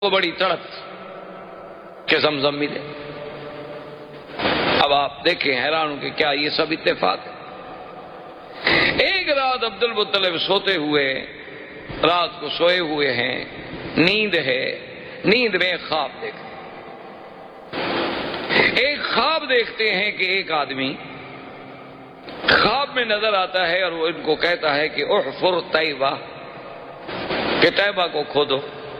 کو بڑی تڑپ کہ زمزم ملے۔ اب آپ دیکھیں حیران ہوں کہ کیا یہ سب اتفاق ہے؟ ایک رات عبد المطلب سوتے ہوئے، رات کو سوئے ہوئے ہیں، نیند ہے، نیند میں خواب دیکھتے، ایک خواب دیکھتے ہیں کہ ایک آدمی خواب میں نظر آتا ہے اور وہ ان کو کہتا ہے کہ احفر طیبہ، کہ طیبہ کو کھودو۔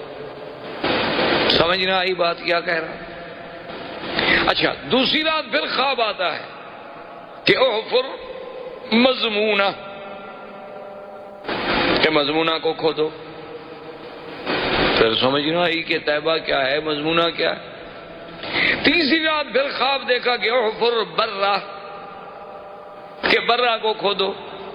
سمجھ نہ آئی بات کیا کہہ رہا؟ اچھا، دوسری رات پھر خواب آتا ہے کہ احفر مضمونہ، کہ مضمونہ کو کھودو۔ پھر سمجھ نہ آئی کہ طیبہ کیا ہے، مضمونہ کیا ہے۔ تیسری رات پھر خواب دیکھا کہ احفر برہ، کہ برہ کو کھودو۔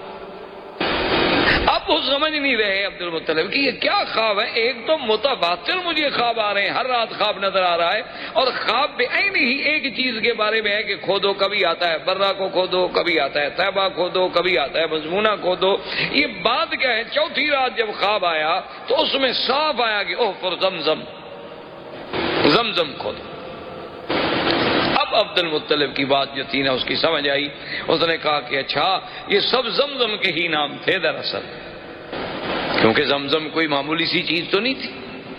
اب وہ سمجھ نہیں رہے عبد المطلب کہ یہ کیا خواب ہے، ایک تو متواتر مجھے خواب آ رہے ہیں، ہر رات خواب نظر آ رہا ہے، اور خواب بے عین ہی ایک چیز کے بارے میں ہے کہ کھودو، کبھی آتا ہے برہ کو کھودو، کبھی آتا ہے طیبہ کھودو، کبھی آتا ہے مضمونہ کھودو۔ یہ بات کیا ہے؟ چوتھی رات جب خواب آیا تو اس میں صاف آیا کہ احفر زمزم، زمزم کھودو۔ اب عبد المطلب کی بات جو تھی نا اس کی سمجھ آئی، اس نے کہا کہ اچھا یہ سب زمزم کے ہی نام تھے دراصل، کیونکہ زمزم کوئی معمولی سی چیز تو نہیں تھی۔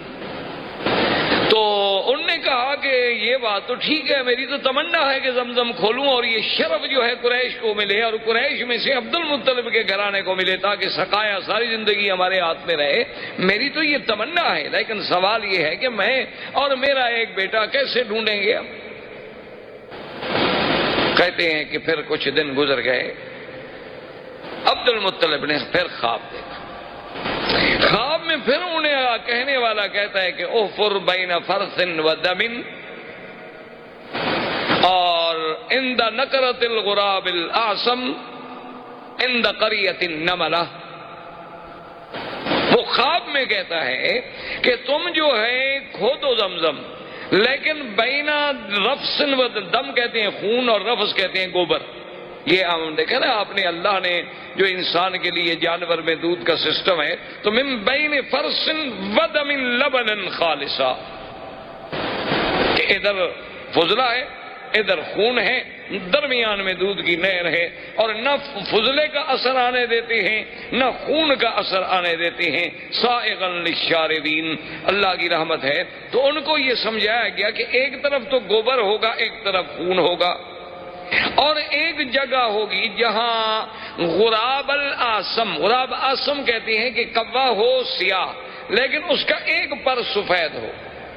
تو انہوں نے کہا کہ یہ بات تو ٹھیک ہے، میری تو تمنا ہے کہ زمزم کھولوں اور یہ شرف جو ہے قریش کو ملے اور قریش میں سے عبد المطلب کے گھرانے کو ملے تاکہ سقایا ساری زندگی ہمارے ہاتھ میں رہے، میری تو یہ تمنا ہے۔ لیکن سوال یہ ہے کہ میں اور میرا ایک بیٹا کیسے ڈھونڈیں گے؟ کہتے ہیں کہ پھر کچھ دن گزر گئے، عبد المطلب نے پھر خواب دیکھا۔ خواب میں پھر انہیں کہنے والا کہتا ہے کہ احفر بین فرث و دم اور عند نکرۃ الغراب الاعصم عند قریۃ النملہ۔ وہ خواب میں کہتا ہے کہ تم جو ہے کھودو زمزم، لیکن بینا رفس و دم کہتے ہیں خون اور رفس کہتے ہیں گوبر۔ یہ ہم دیکھیں نا آپ نے، اللہ نے جو انسان کے لیے جانور میں دودھ کا سسٹم ہے، تو من بین فرس و دم لبنا خالصا، کہ ادھر فضلہ ہے، ادھر خون ہے، درمیان میں دودھ کی نہر ہے، اور نہ فضلے کا اثر آنے دیتے ہیں نہ خون کا اثر آنے دیتے ہیں، سائغا للشاربین۔ اللہ کی رحمت ہے تو ان کو یہ سمجھایا گیا کہ ایک طرف تو گوبر ہوگا، ایک طرف خون ہوگا، اور ایک جگہ ہوگی جہاں غراب الاعصم، غراب اعصم کہتے ہیں کہ کوا ہو سیاہ لیکن اس کا ایک پر سفید ہو،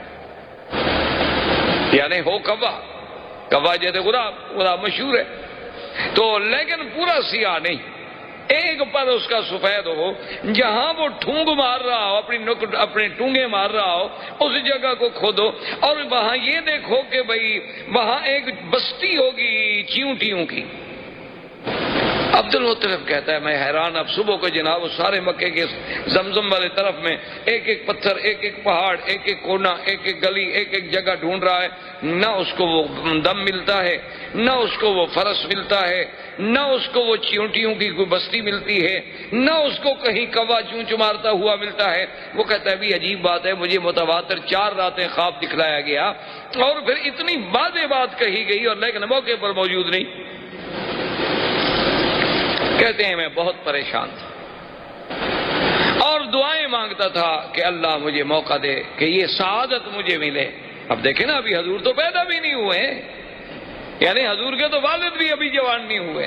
یعنی ہو کوا جیسے غراب مشہور ہے، تو لیکن پورا سیاہ نہیں، ایک پر اس کا سفید ہو، جہاں وہ ٹھونگ مار رہا ہو، اپنے ٹونگے مار رہا ہو، اس جگہ کو کھودو، اور وہاں یہ دیکھو کہ بھئی وہاں ایک بستی ہوگی چیونٹیوں کی۔ عبد المطلب کہتا ہے میں حیران، اب صبح کو جناب سارے مکے کے زمزم والے طرف میں ایک ایک پتھر، ایک ایک پہاڑ، ایک ایک کونا، ایک ایک گلی، ایک ایک جگہ ڈھونڈ رہا ہے، نہ اس کو وہ دم ملتا ہے، نہ اس کو وہ فرس ملتا ہے، نہ اس کو وہ چیونٹیوں کی کوئی بستی ملتی ہے، نہ اس کو کہیں کوا چونچ مارتا ہوا ملتا ہے۔ وہ کہتا ہے بھی عجیب بات ہے، مجھے متواتر 4 راتیں خواب دکھلایا گیا اور پھر اتنی بات کہی گئی اور لیکن موقع پر موجود نہیں۔ کہتے ہیں میں بہت پریشان تھا اور دعائیں مانگتا تھا کہ اللہ مجھے موقع دے کہ یہ سعادت مجھے ملے۔ اب دیکھیں نا، ابھی حضور تو پیدا بھی نہیں ہوئے، یعنی حضور کے تو والد بھی ابھی جوان نہیں ہوئے،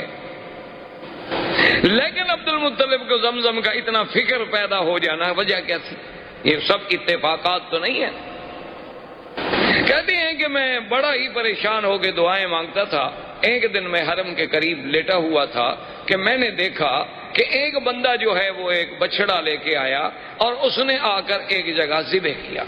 لیکن عبد المطلب کو زمزم کا اتنا فکر پیدا ہو جانا وجہ کیا تھی؟ یہ سب اتفاقات تو نہیں ہے۔ کہتے ہیں کہ میں بڑا ہی پریشان ہو کے دعائیں مانگتا تھا۔ ایک دن میں حرم کے قریب لیٹا ہوا تھا کہ میں نے دیکھا کہ ایک بندہ جو ہے وہ ایک بچڑا لے کے آیا اور اس نے آ کر ایک جگہ ذبح کیا،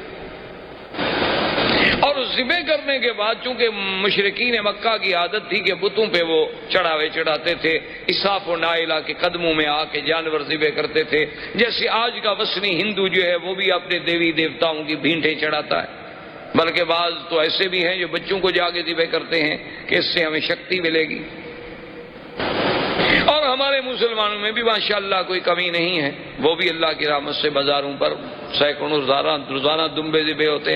اور ذبح کرنے کے بعد چونکہ مشرکین مکہ کی عادت تھی کہ بتوں پہ وہ چڑھاوے چڑھاتے تھے، اسحاق و نائلہ کے قدموں میں آ کے جانور ذبح کرتے تھے، جیسے آج کا وثنی ہندو جو ہے وہ بھی اپنے دیوی دیوتاؤں کی بھینٹیں چڑھاتا ہے، بلکہ بعض تو ایسے بھی ہیں جو بچوں کو جا کے ذبح کرتے ہیں کہ اس سے ہمیں شکتی ملے گی۔ اور ہمارے مسلمانوں میں بھی ماشاءاللہ کوئی کمی نہیں ہے، وہ بھی اللہ کی رحمت سے بازاروں پر سینکڑوں روزانہ دمبے ذبح ہوتے ہیں۔